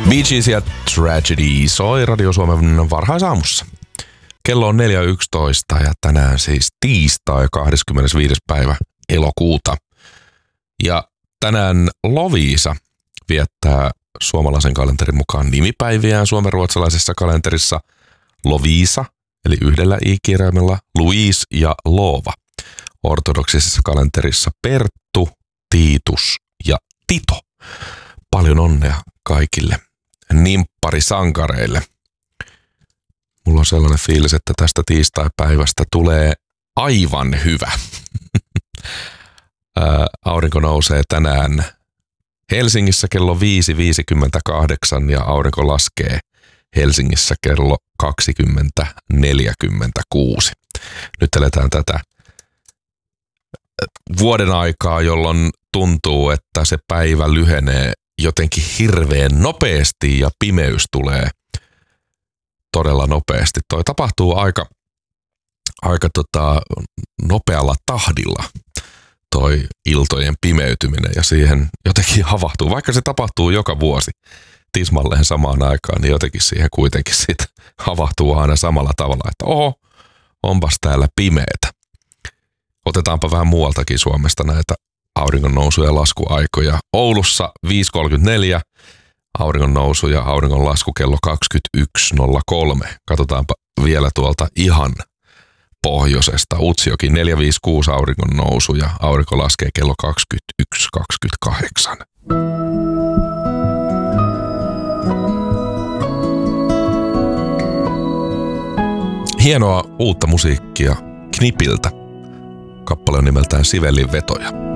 Bee Gees ja Tragedy soi Radio Suomen varhaisaamussa. Kello on 4.11 ja tänään siis tiistai 25. päivä elokuuta. Ja tänään Loviisa viettää suomalaisen kalenterin mukaan nimipäiviään suomenruotsalaisessa kalenterissa Loviisa, eli yhdellä i-kirjaimella, Louise ja Loova. Ortodoksisessa kalenterissa Perttu, Tiitus ja Tito. Paljon onnea kaikille nimpparisankareille. Mulla on sellainen fiilis, että tästä tiistai-päivästä tulee aivan hyvä. Aurinko nousee tänään Helsingissä kello 5.58 ja aurinko laskee Helsingissä kello 20.46. Nyt eletään tätä vuoden aikaa, jolloin tuntuu, että se päivä lyhenee jotenkin hirveän nopeasti ja pimeys tulee todella nopeasti. Toi tapahtuu aika nopealla tahdilla toi iltojen pimeytyminen ja siihen jotenkin havahtuu. Vaikka se tapahtuu joka vuosi tismalleen samaan aikaan, niin jotenkin siihen kuitenkin sit havahtuu aina samalla tavalla, että oho, onpas täällä pimeetä. Otetaanpa vähän muualtakin Suomesta näitä auringon nousu- ja laskuaikoja. Oulussa 5.34, auringon nousu ja auringon lasku kello 21.03. Katsotaanpa vielä tuolta ihan pohjoisesta. Utsjoki 4.56 auringon nousu ja aurinko laskee kello 21.28. Hienoa uutta musiikkia Knipiltä. Kappale on nimeltään Sivellin vetoja.